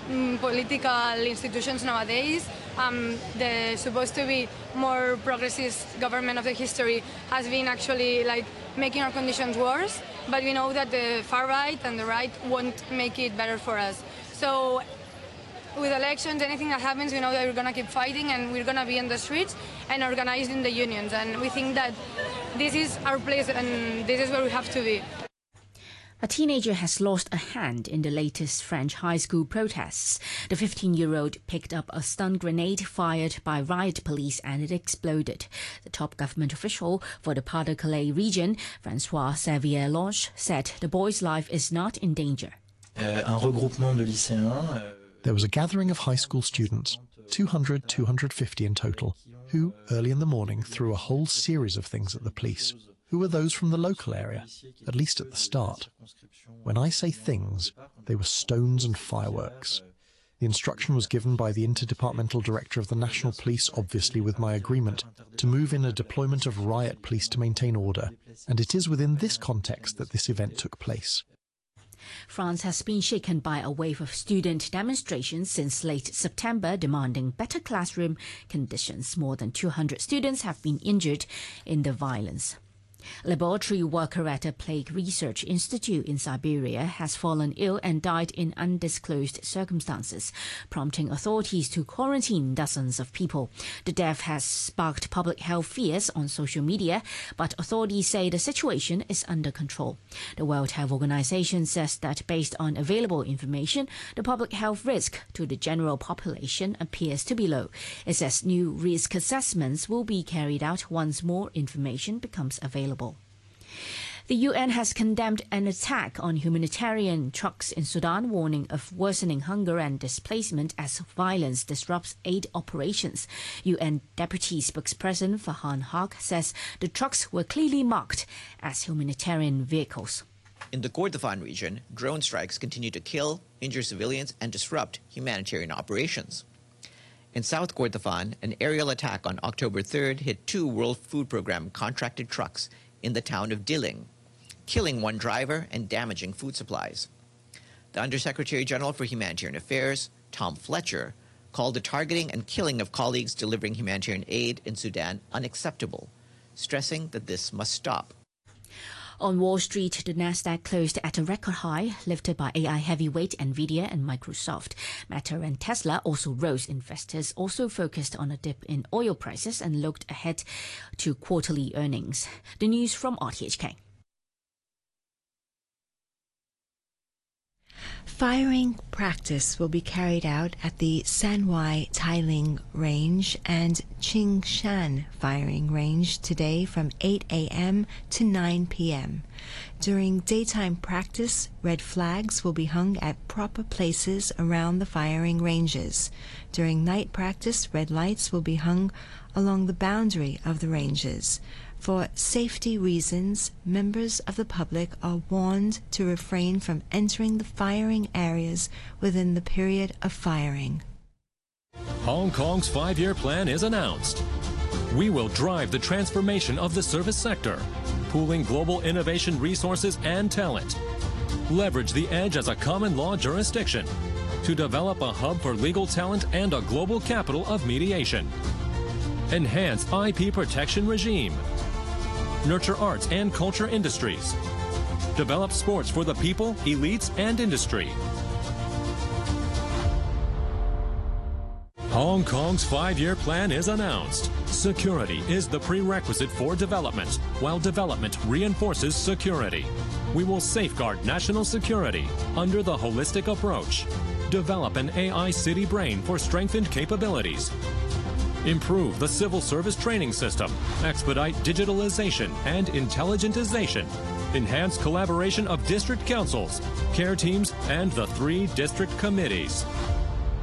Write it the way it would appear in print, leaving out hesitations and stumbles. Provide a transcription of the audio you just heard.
political institutions nowadays. The supposed to be more progressist government of the history has been actually like making our conditions worse, but we know that the far right and the right won't make it better for us. So with elections, anything that happens, we know that we're going to keep fighting and we're going to be in the streets and organized in the unions. And we think that this is our place and this is where we have to be. A teenager has lost a hand in the latest French high school protests. The 15-year-old picked up a stun grenade fired by riot police and it exploded. The top government official for the Pas-de-Calais region, François-Xavier Lonche, said the boy's life is not in danger. There was a gathering of high school students, 200, 250 in total, who, early in the morning, threw a whole series of things at the police, who were those from the local area, at least at the start. When I say things, they were stones and fireworks. The instruction was given by the Interdepartmental Director of the National Police, obviously with my agreement, to move in a deployment of riot police to maintain order, and it is within this context that this event took place. France has been shaken by a wave of student demonstrations since late September demanding better classroom conditions. More than 200 students have been injured in the violence. A laboratory worker at a plague research institute in Siberia has fallen ill and died in undisclosed circumstances, prompting authorities to quarantine dozens of people. The death has sparked public health fears on social media, but authorities say the situation is under control. The World Health Organization says that based on available information, the public health risk to the general population appears to be low. It says new risk assessments will be carried out once more information becomes available. The UN has condemned an attack on humanitarian trucks in Sudan, warning of worsening hunger and displacement as violence disrupts aid operations. UN Deputy Spokesperson Farhan Haq says the trucks were clearly marked as humanitarian vehicles. In the Kordofan region, drone strikes continue to kill, injure civilians, and disrupt humanitarian operations. In South Kordofan, an aerial attack on October 3rd hit 2 World Food Programme contracted trucks in the town of Dilling, killing 1 driver and damaging food supplies. The Undersecretary General for Humanitarian Affairs, Tom Fletcher, called the targeting and killing of colleagues delivering humanitarian aid in Sudan unacceptable, stressing that this must stop. On Wall Street, the Nasdaq closed at a record high, lifted by AI heavyweight Nvidia and Microsoft. Meta and Tesla also rose. Investors also focused on a dip in oil prices and looked ahead to quarterly earnings. The news from RTHK. Firing practice will be carried out at the Sanwai Tailing Range and Qingshan Firing Range today from 8 a.m. to 9 p.m. During daytime practice, red flags will be hung at proper places around the firing ranges. During night practice, red lights will be hung along the boundary of the ranges. For safety reasons, members of the public are warned to refrain from entering the firing areas within the period of firing. Hong Kong's 5-year plan is announced. We will drive the transformation of the service sector, pooling global innovation resources and talent. Leverage the edge as a common law jurisdiction to develop a hub for legal talent and a global capital of mediation. Enhance IP protection regime. Nurture arts and culture industries. Develop sports for the people, elites, and industry. Hong Kong's 5-year plan is announced. Security is the prerequisite for development, while development reinforces security. We will safeguard national security under the holistic approach. Develop an AI city brain for strengthened capabilities. Improve the civil service training system, expedite digitalization and intelligentization, enhance collaboration of district councils, care teams, and the 3 district committees.